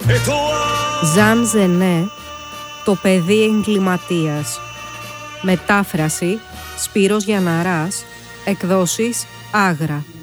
Ζαν Ζενέ, το παιδί εγκληματίας. Μετάφραση Σπύρος Γιανναράς. Εκδόσεις Άγρα.